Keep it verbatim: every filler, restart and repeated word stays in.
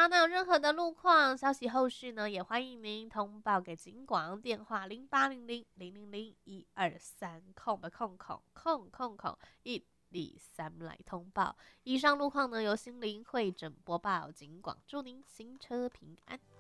那有任何的路况消息后续呢，也欢迎您通报给警广，电话零八零零零零零一二三空的空空空空空一二三来通报。以上路况呢由心灵会诊播报，警广祝您行车平安。